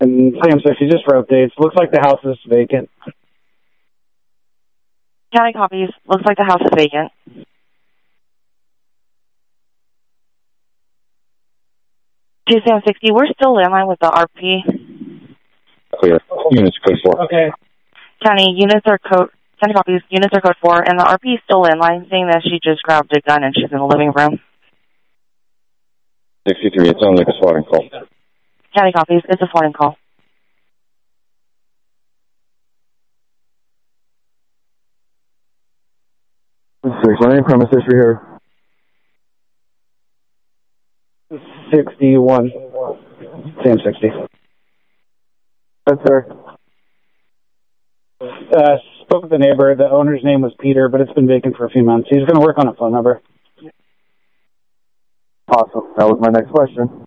And Sam 60 just for updates. Looks like the house is vacant. County copies. Looks like the house is vacant. To Sam 60, we're still in line with the RP. Clear. Units code 4. Okay. County copies. Units are code 4, and the RP is still in line, saying that she just grabbed a gun and she's in the living room. 63, it sounds like a swatting call. County copies. It's a swatting call. Any premise history here? 61. Sam 60. Yes, sir. Spoke with the neighbor. The owner's name was Peter, but it's been vacant for a few months. He's going to work on a phone number. Awesome. That was my next question.